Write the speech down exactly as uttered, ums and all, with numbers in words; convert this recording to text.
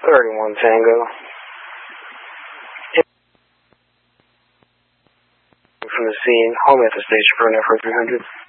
thirty-one Tango. From the scene, home at the station for an F R three hundred.